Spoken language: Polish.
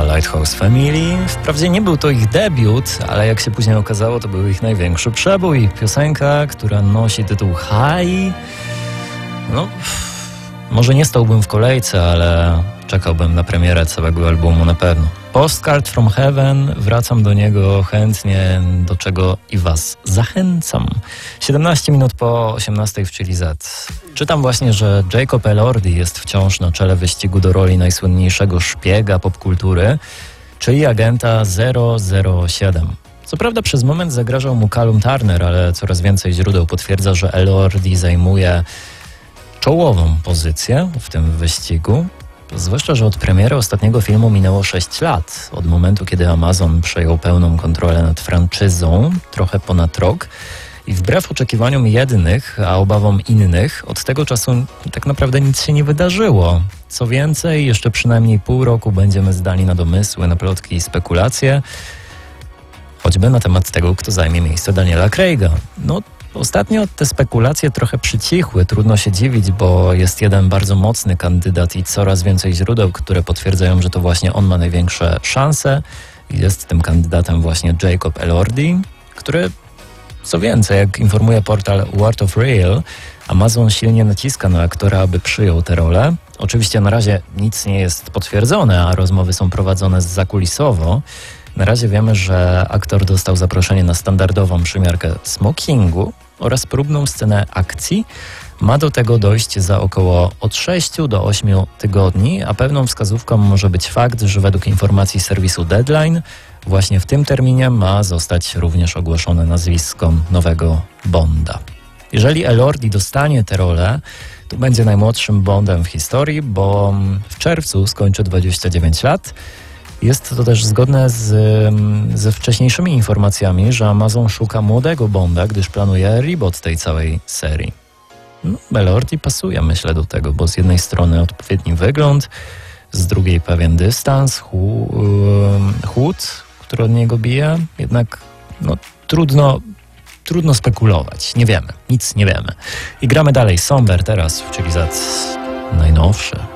była Lighthouse Family. Wprawdzie nie był to ich debiut, ale jak się później okazało, to był ich największy przebój. Piosenka, która nosi tytuł High. No, może nie stałbym w kolejce, ale czekałbym na premierę całego albumu na pewno. Postcard from Heaven, wracam do niego chętnie, do czego i was zachęcam. 17 minut po 18 w Chili Z. Czytam właśnie, że Jacob Elordi jest wciąż na czele wyścigu do roli najsłynniejszego szpiega popkultury, czyli agenta 007. Co prawda przez moment zagrażał mu Callum Turner, ale coraz więcej źródeł potwierdza, że Elordi zajmuje czołową pozycję w tym wyścigu. Zwłaszcza, że od premiery ostatniego filmu minęło 6 lat. Od momentu, kiedy Amazon przejął pełną kontrolę nad franczyzą, trochę ponad rok. I wbrew oczekiwaniom jednych, a obawom innych, od tego czasu tak naprawdę nic się nie wydarzyło. Co więcej, jeszcze przynajmniej pół roku będziemy zdani na domysły, na plotki i spekulacje. Choćby na temat tego, kto zajmie miejsce Daniela Craiga. No, ostatnio te spekulacje trochę przycichły, trudno się dziwić, bo jest jeden bardzo mocny kandydat i coraz więcej źródeł, które potwierdzają, że to właśnie on ma największe szanse. Jest tym kandydatem właśnie Jacob Elordi, który, co więcej, jak informuje portal Word of Real, Amazon silnie naciska na aktora, aby przyjął tę rolę. Oczywiście na razie nic nie jest potwierdzone, a rozmowy są prowadzone zakulisowo. Na razie wiemy, że aktor dostał zaproszenie na standardową przymiarkę smokingu oraz próbną scenę akcji. Ma do tego dojść za około od 6 do 8 tygodni, a pewną wskazówką może być fakt, że według informacji serwisu Deadline właśnie w tym terminie ma zostać również ogłoszone nazwisko nowego Bonda. Jeżeli Elordi dostanie tę rolę, to będzie najmłodszym Bondem w historii, bo w czerwcu skończy 29 lat. Jest to też zgodne ze wcześniejszymi informacjami, że Amazon szuka młodego Bonda, gdyż planuje reboot tej całej serii. No, Elordi pasuje, myślę, do tego, bo z jednej strony odpowiedni wygląd, z drugiej pewien dystans, chłód, który od niego bije, jednak no, trudno spekulować. Nie wiemy, nic nie wiemy. I gramy dalej. Somber teraz w Chili Z najnowsze.